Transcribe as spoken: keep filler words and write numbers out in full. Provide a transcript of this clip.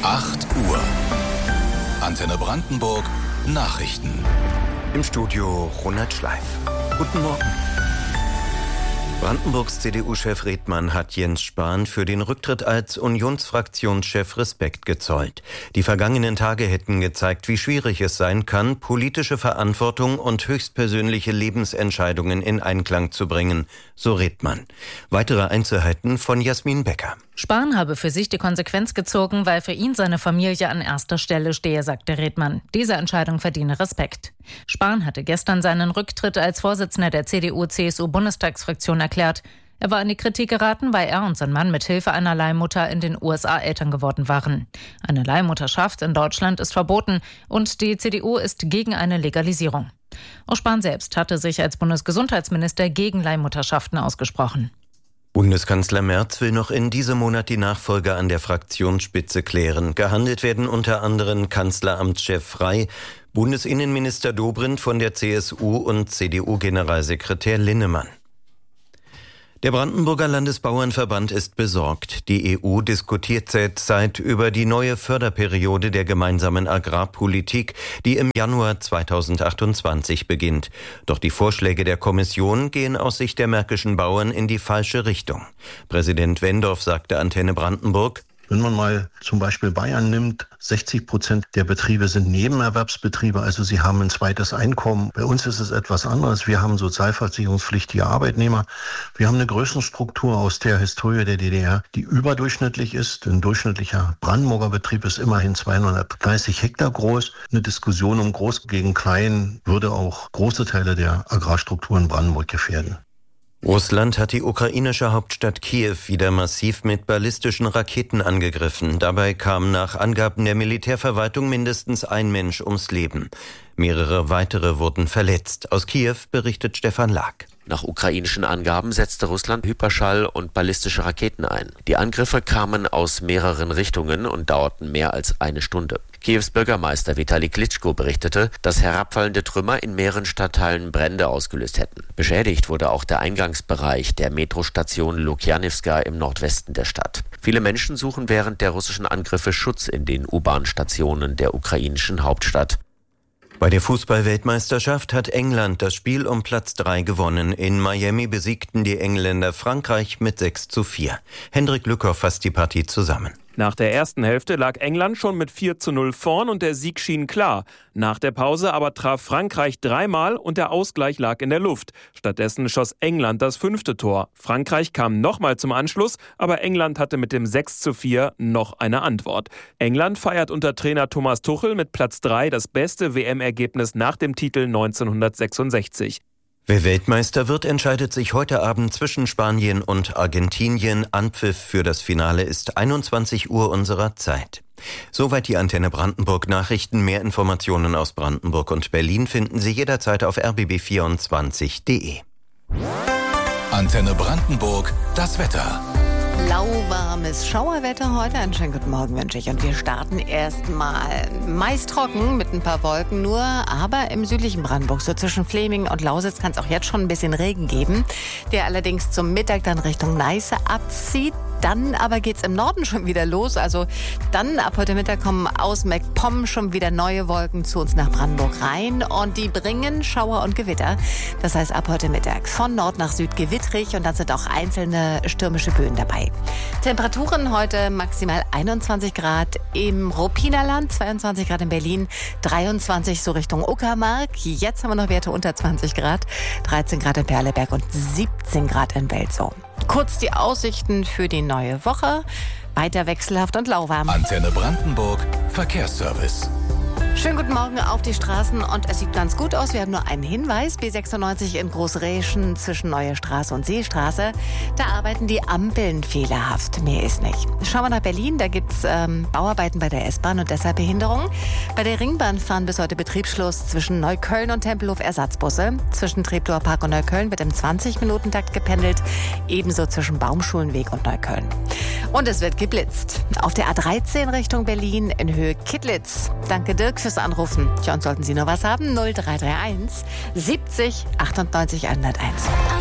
acht Uhr. Antenne Brandenburg Nachrichten. Im Studio Ronald Schleif. Guten Morgen. Brandenburgs C D U-Chef Redmann hat Jens Spahn für den Rücktritt als Unionsfraktionschef Respekt gezollt. Die vergangenen Tage hätten gezeigt, wie schwierig es sein kann, politische Verantwortung und höchstpersönliche Lebensentscheidungen in Einklang zu bringen, so Redmann. Weitere Einzelheiten von Jasmin Becker. Spahn habe für sich die Konsequenz gezogen, weil für ihn seine Familie an erster Stelle stehe, sagte Redmann. Diese Entscheidung verdiene Respekt. Spahn hatte gestern seinen Rücktritt als Vorsitzender der C D U-C S U-Bundestagsfraktion erklärt. Er war in die Kritik geraten, weil er und sein Mann mit Hilfe einer Leihmutter in den U S A Eltern geworden waren. Eine Leihmutterschaft in Deutschland ist verboten und die C D U ist gegen eine Legalisierung. Auch Spahn selbst hatte sich als Bundesgesundheitsminister gegen Leihmutterschaften ausgesprochen. Bundeskanzler Merz will noch in diesem Monat die Nachfolger an der Fraktionsspitze klären. Gehandelt werden unter anderem Kanzleramtschef Frey, Bundesinnenminister Dobrindt von der C S U und C D U-Generalsekretär Linnemann. Der Brandenburger Landesbauernverband ist besorgt. Die E U diskutiert zurzeit über die neue Förderperiode der gemeinsamen Agrarpolitik, die im Januar zweitausendachtundzwanzig beginnt. Doch die Vorschläge der Kommission gehen aus Sicht der märkischen Bauern in die falsche Richtung. Präsident Wendorf sagte Antenne Brandenburg: Wenn man mal zum Beispiel Bayern nimmt, sechzig Prozent der Betriebe sind Nebenerwerbsbetriebe, also sie haben ein zweites Einkommen. Bei uns ist es etwas anderes. Wir haben sozialversicherungspflichtige Arbeitnehmer. Wir haben eine Größenstruktur aus der Historie der D D R, die überdurchschnittlich ist. Ein durchschnittlicher Brandenburger Betrieb ist immerhin zweihundertdreißig Hektar groß. Eine Diskussion um Groß gegen Klein würde auch große Teile der Agrarstruktur in Brandenburg gefährden. Russland hat die ukrainische Hauptstadt Kiew wieder massiv mit ballistischen Raketen angegriffen. Dabei kam nach Angaben der Militärverwaltung mindestens ein Mensch ums Leben. Mehrere weitere wurden verletzt. Aus Kiew berichtet Stefan Lag. Nach ukrainischen Angaben setzte Russland Hyperschall- und ballistische Raketen ein. Die Angriffe kamen aus mehreren Richtungen und dauerten mehr als eine Stunde. Kiews Bürgermeister Vitali Klitschko berichtete, dass herabfallende Trümmer in mehreren Stadtteilen Brände ausgelöst hätten. Beschädigt wurde auch der Eingangsbereich der Metrostation Lukjanivska im Nordwesten der Stadt. Viele Menschen suchen während der russischen Angriffe Schutz in den U-Bahn-Stationen der ukrainischen Hauptstadt. Bei der Fußball-Weltmeisterschaft hat England das Spiel um Platz drei gewonnen. In Miami besiegten die Engländer Frankreich mit sechs zu vier. Hendrik Lückhoff fasst die Partie zusammen. Nach der ersten Hälfte lag England schon mit vier zu null vorn und der Sieg schien klar. Nach der Pause aber traf Frankreich dreimal und der Ausgleich lag in der Luft. Stattdessen schoss England das fünfte Tor. Frankreich kam nochmal zum Anschluss, aber England hatte mit dem sechs zu vier noch eine Antwort. England feiert unter Trainer Thomas Tuchel mit Platz drei das beste W M-Ergebnis nach dem Titel neunzehnhundertsechsundsechzig. Wer Weltmeister wird, entscheidet sich heute Abend zwischen Spanien und Argentinien. Anpfiff für das Finale ist einundzwanzig Uhr unserer Zeit. Soweit die Antenne Brandenburg Nachrichten. Mehr Informationen aus Brandenburg und Berlin finden Sie jederzeit auf r b b vierundzwanzig punkt d e. Antenne Brandenburg, das Wetter. Lauwarmes Schauerwetter heute. Einen schönen guten Morgen wünsche ich. Und wir starten erstmal meist trocken mit ein paar Wolken nur, aber im südlichen Brandenburg, so zwischen Fleming und Lausitz, kann es auch jetzt schon ein bisschen Regen geben, der allerdings zum Mittag dann Richtung Neiße abzieht. Dann aber geht's im Norden schon wieder los. Also dann ab heute Mittag kommen aus MacPom schon wieder neue Wolken zu uns nach Brandenburg rein. Und die bringen Schauer und Gewitter. Das heißt ab heute Mittag von Nord nach Süd gewittrig. Und dann sind auch einzelne stürmische Böen dabei. Temperaturen heute maximal einundzwanzig Grad im Ruppiner zweiundzwanzig Grad in Berlin, dreiundzwanzig so Richtung Uckermark. Jetzt haben wir noch Werte unter zwanzig Grad, dreizehn Grad in Perleberg und siebzehn Grad in Welzow. Kurz die Aussichten für die neue Woche. Weiter wechselhaft und lauwarm. Antenne Brandenburg Verkehrsservice. Schönen guten Morgen auf die Straßen und es sieht ganz gut aus. Wir haben nur einen Hinweis. B sechsundneunzig in Großräschen zwischen Neue Straße und Seestraße. Da arbeiten die Ampeln fehlerhaft. Mehr ist nicht. Schauen wir nach Berlin. Da gibt es ähm, Bauarbeiten bei der S-Bahn und deshalb Behinderungen. Bei der Ringbahn fahren bis heute Betriebsschluss zwischen Neukölln und Tempelhof Ersatzbusse. Zwischen Treptower Park und Neukölln wird im zwanzig-Minuten-Takt gependelt. Ebenso zwischen Baumschulenweg und Neukölln. Und es wird geblitzt. Auf der A dreizehn Richtung Berlin in Höhe Kittlitz. Danke Dirk fürs Anrufen. Ja, und sollten Sie noch was haben, null drei drei eins siebzig achtundneunzig hunderteins.